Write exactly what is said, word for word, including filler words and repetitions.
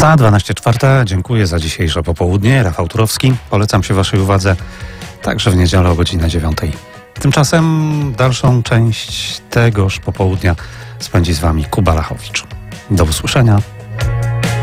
Za dwanaście czwarte dziękuję za dzisiejsze popołudnie. Rafał Turowski. Polecam się waszej uwadze także w niedzielę o godzinie dziewiątej. Tymczasem dalszą część tegoż popołudnia spędzi z wami Kuba Lachowicz. Do usłyszenia.